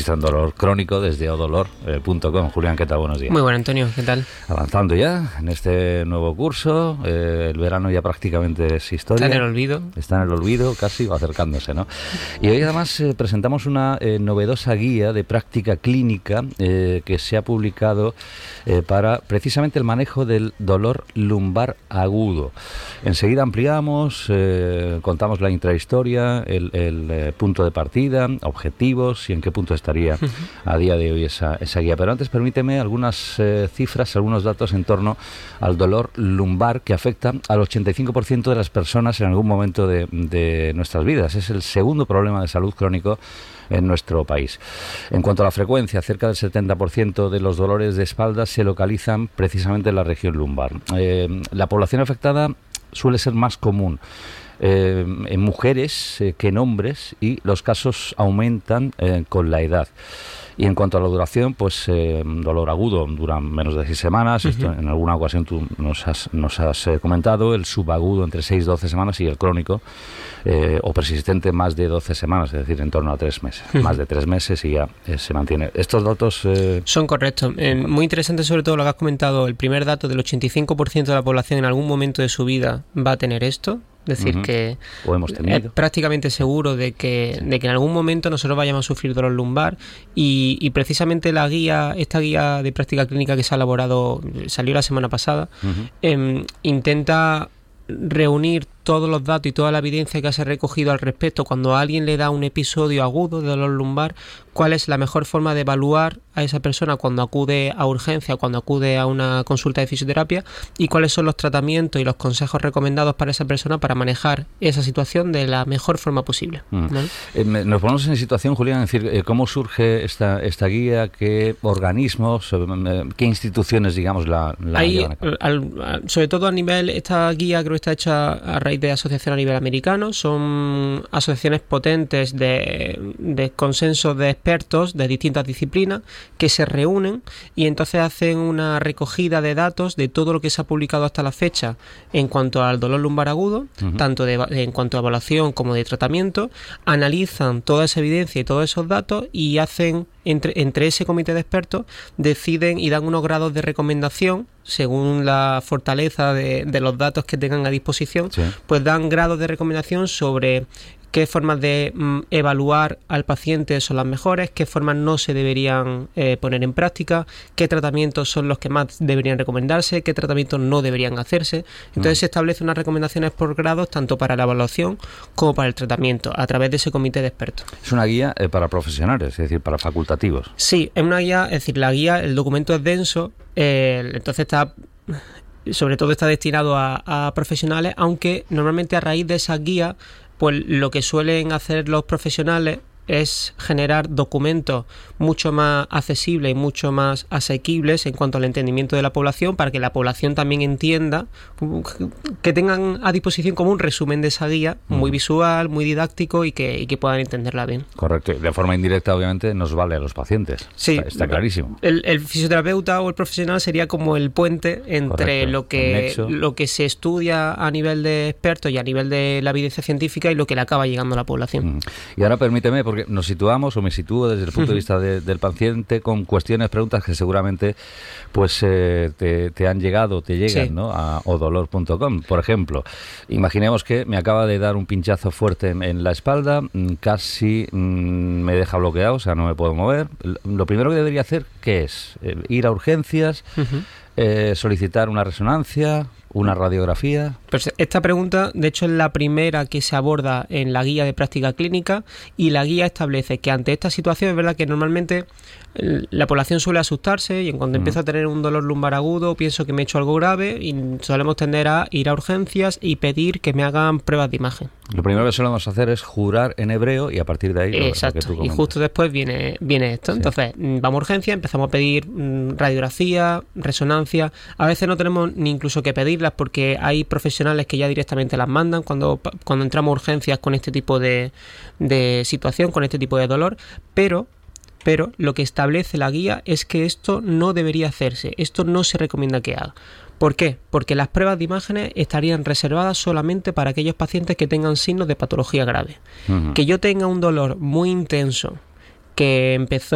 especialista en dolor crónico desde odolor.com. Julián, ¿qué tal? Buenos días. Muy bueno, Antonio, ¿qué tal? Avanzando ya en este nuevo curso, el verano ya prácticamente es historia. Está en el olvido. Está en el olvido, casi va acercándose, ¿no? Y hoy además presentamos una novedosa guía de práctica clínica que se ha publicado para precisamente el manejo del dolor lumbar agudo. Enseguida ampliamos, contamos la intrahistoria, el punto de partida, objetivos y en qué punto estaría a día de hoy esa guía. Pero antes permíteme algunas cifras, algunos datos en torno al dolor lumbar que afecta al 85% de las personas en algún momento de nuestras vidas. Es el segundo problema de salud crónico en nuestro país. En cuanto a la frecuencia, cerca del 70% de los dolores de espalda se localizan precisamente en la región lumbar. La población afectada suele ser más común en mujeres que en hombres, y los casos aumentan con la edad. Y en cuanto a la duración, pues dolor agudo dura menos de 6 semanas. Esto en alguna ocasión tú nos has comentado. El subagudo entre 6 y 12 semanas y el crónico o persistente más de 12 semanas, es decir, en torno a 3 meses. Más de 3 meses y ya se mantiene. Estos datos son correctos. Muy interesante sobre todo lo que has comentado. El primer dato del 85% de la población en algún momento de su vida va a tener esto. Es decir, que es prácticamente seguro de que en algún momento nosotros vayamos a sufrir dolor lumbar y precisamente esta guía de práctica clínica que se ha elaborado, salió la semana pasada, intenta reunir todos los datos y toda la evidencia que se ha recogido al respecto cuando a alguien le da un episodio agudo de dolor lumbar, cuál es la mejor forma de evaluar a esa persona cuando acude a urgencia, cuando acude a una consulta de fisioterapia, y cuáles son los tratamientos y los consejos recomendados para esa persona para manejar esa situación de la mejor forma posible. ¿Vale? Nos ponemos en situación, Julián, es decir, ¿cómo surge esta guía? ¿Qué organismos, qué instituciones, digamos, la llevan a cabo? Sobre todo a nivel, esta guía creo que está hecha a raíz de asociación a nivel americano. Son asociaciones potentes de consenso de expertos de distintas disciplinas que se reúnen y entonces hacen una recogida de datos de todo lo que se ha publicado hasta la fecha en cuanto al dolor lumbar agudo, tanto en cuanto a evaluación como de tratamiento, analizan toda esa evidencia y todos esos datos y hacen entre ese comité de expertos, deciden y dan unos grados de recomendación según la fortaleza de los datos que tengan a disposición, pues dan grados de recomendación sobre qué formas de evaluar al paciente son las mejores, qué formas no se deberían poner en práctica, qué tratamientos son los que más deberían recomendarse, qué tratamientos no deberían hacerse. Entonces se establecen unas recomendaciones por grados tanto para la evaluación como para el tratamiento a través de ese comité de expertos. Es una guía para profesionales, es decir, para facultativos. Sí, es una guía, es decir, el documento es denso, entonces sobre todo está destinado a profesionales, aunque normalmente a raíz de esa guía, pues lo que suelen hacer los profesionales es generar documentos mucho más accesibles y mucho más asequibles en cuanto al entendimiento de la población, para que la población también entienda, que tengan a disposición como un resumen de esa guía, muy visual, muy didáctico y que puedan entenderla bien. Correcto. De forma indirecta, obviamente, nos vale a los pacientes. Sí, está clarísimo. El fisioterapeuta o el profesional sería como el puente entre lo que se estudia a nivel de expertos y a nivel de la evidencia científica y lo que le acaba llegando a la población. Y ahora permíteme, porque nos situamos, o me sitúo desde el punto de vista del paciente con cuestiones, preguntas que seguramente pues te han llegado, te llegan, ¿no? A odolor.com. Por ejemplo, imaginemos que me acaba de dar un pinchazo fuerte en la espalda, casi me deja bloqueado, o sea, no me puedo mover. Lo primero que debería hacer, ¿qué es? Ir a urgencias, solicitar una resonancia, una radiografía. Pues esta pregunta, de hecho, es la primera que se aborda en la guía de práctica clínica, y la guía establece que ante esta situación es verdad que normalmente la población suele asustarse y en cuanto empieza a tener un dolor lumbar agudo pienso que me he hecho algo grave y solemos tender a ir a urgencias y pedir que me hagan pruebas de imagen. Lo primero que solemos hacer es jurar en hebreo y a partir de ahí... Exacto, y justo después viene esto. Sí. Entonces, vamos a urgencia, empezamos a pedir radiografía, resonancia. A veces no tenemos ni incluso que pedirlas porque hay profesionales que ya directamente las mandan cuando entramos a urgencias con este tipo de situación, con este tipo de dolor, pero lo que establece la guía es que esto no debería hacerse, esto no se recomienda que haga. ¿Por qué? Porque las pruebas de imágenes estarían reservadas solamente para aquellos pacientes que tengan signos de patología grave. Que yo tenga un dolor muy intenso que empezó